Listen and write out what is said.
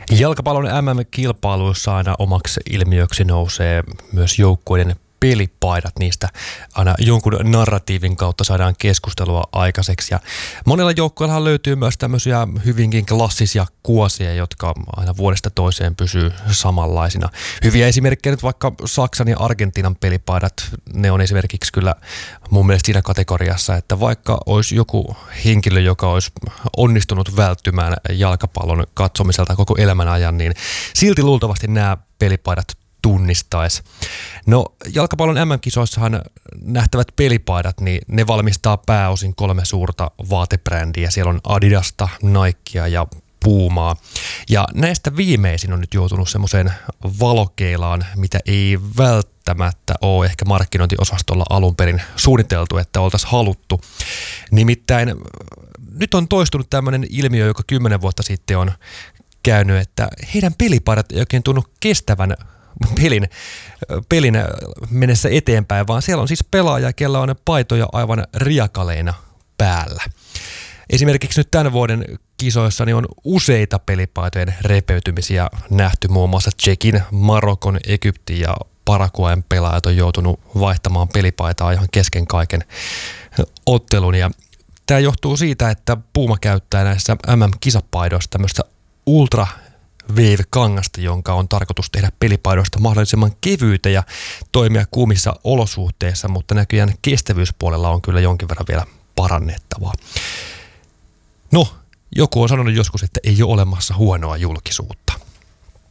Jalkapallon MM-kilpailuissa aina omaksi ilmiöksi nousee myös joukkueiden pelipaidat. Niistä aina jonkun narratiivin kautta saadaan keskustelua aikaiseksi. Ja monella joukkueellahan löytyy myös tämmöisiä hyvinkin klassisia kuosia, jotka aina vuodesta toiseen pysyy samanlaisina. Hyviä esimerkkejä nyt vaikka Saksan ja Argentiinan pelipaidat. Ne on esimerkiksi kyllä mun mielestä siinä kategoriassa, että vaikka olisi joku henkilö, joka olisi onnistunut välttymään jalkapallon katsomiselta koko elämän ajan, niin silti luultavasti nämä pelipaidat tunnistaisi. No, jalkapallon MM-kisoissahan nähtävät pelipaidat, niin ne valmistaa pääosin 3 suurta vaatebrändiä. Siellä on Adidasta, Nikea ja Pumaa. Ja näistä viimeisin on nyt joutunut semmoiseen valokeilaan, mitä ei välttämättä ole ehkä markkinointiosastolla alun perin suunniteltu, että oltaisiin haluttu. Nimittäin nyt on toistunut tämmöinen ilmiö, joka 10 vuotta sitten on käynyt, että heidän pelipaidat ei oikein tunnu kestävän pelin mennessä eteenpäin, vaan siellä on siis pelaaja, kellä on paitoja aivan riakaleina päällä. Esimerkiksi nyt tämän vuoden kisoissa niin on useita pelipaitojen repeytymisiä nähty, muun muassa Tšekin, Marokon, Egyptin ja Paraguayn pelaajat on joutunut vaihtamaan pelipaitaa ihan kesken kaiken ottelun. Ja tämä johtuu siitä, että Puma käyttää näissä MM-kisapaidoissa tämmöistä ultra Wave-kangasta, jonka on tarkoitus tehdä pelipaidoista mahdollisimman kevyitä ja toimia kuumissa olosuhteissa, mutta näköjään kestävyyspuolella on kyllä jonkin verran vielä parannettavaa. No, joku on sanonut joskus, että ei ole olemassa huonoa julkisuutta.